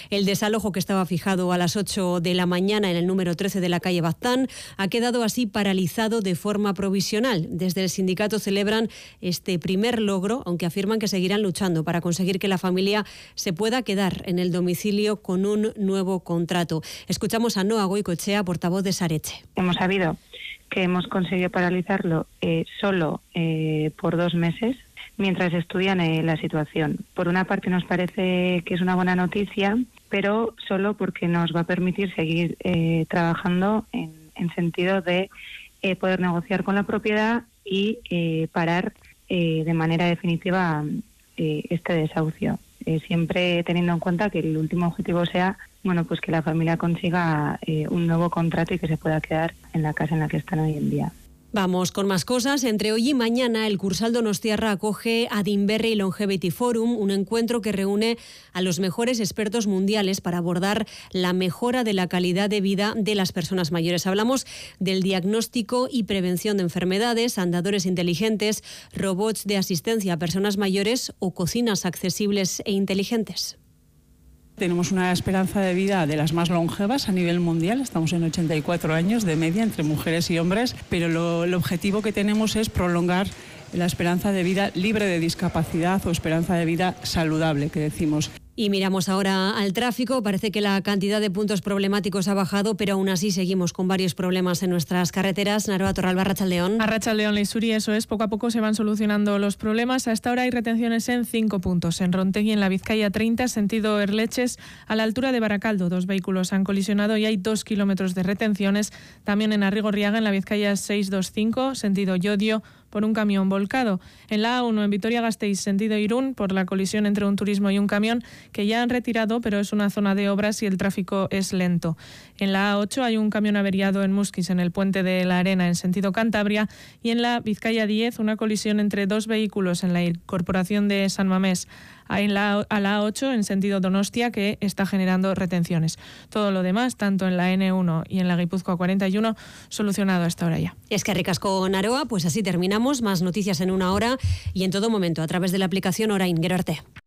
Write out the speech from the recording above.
El desalojo, que estaba fijado a las 8 de la mañana en el número 13 de la calle Baztán, ha quedado así paralizado de forma provisional. Desde el sindicato celebran este primer logro, aunque afirman que seguirán luchando para conseguir que la familia se pueda quedar en el domicilio con un nuevo contrato. Escuchamos a Noa Goicoechea, portavoz de Sareche. Hemos sabido que hemos conseguido paralizarlo solo por 2 meses, mientras estudian la situación. Por una parte nos parece que es una buena noticia, pero solo porque nos va a permitir seguir trabajando en sentido de poder negociar con la propiedad y parar de manera definitiva este desahucio. Siempre teniendo en cuenta que el último objetivo sea pues que la familia consiga un nuevo contrato y que se pueda quedar en la casa en la que están hoy en día. Vamos con más cosas. Entre hoy y mañana, el Cursal Donostiarra acoge Adinberri Longevity Forum, un encuentro que reúne a los mejores expertos mundiales para abordar la mejora de la calidad de vida de las personas mayores. Hablamos del diagnóstico y prevención de enfermedades, andadores inteligentes, robots de asistencia a personas mayores o cocinas accesibles e inteligentes. Tenemos una esperanza de vida de las más longevas a nivel mundial, estamos en 84 años de media entre mujeres y hombres, pero el objetivo que tenemos es prolongar la esperanza de vida libre de discapacidad o esperanza de vida saludable, que decimos. Y miramos ahora al tráfico. Parece que la cantidad de puntos problemáticos ha bajado, pero aún así seguimos con varios problemas en nuestras carreteras. Naroa Torralba, Arratsaldeón. Arratsaldeón, Leisuri, eso es. Poco a poco se van solucionando los problemas. A esta hora hay retenciones en 5 puntos. En Rontegui, en la Vizcaya 30, sentido Erleches, a la altura de Baracaldo. 2 vehículos han colisionado y hay 2 kilómetros de retenciones. También en Arrigorriaga, en la Vizcaya 625, sentido Llodio, por un camión volcado. En la A1, en Vitoria-Gasteiz, sentido Irún, por la colisión entre un turismo y un camión, que ya han retirado, pero es una zona de obras y el tráfico es lento. En la A8 hay un camión averiado en Musquis, en el puente de la Arena, en sentido Cantabria, y en la Vizcaya 10, una colisión entre 2 vehículos en la incorporación de San Mamés a la A8, en sentido Donostia, que está generando retenciones. Todo lo demás, tanto en la N1 y en la Guipúzcoa 41, solucionado hasta ahora ya. Es que ricasco, Naroa. Pues así terminamos. Más noticias en una hora y en todo momento a través de la aplicación Orain. Gero arte.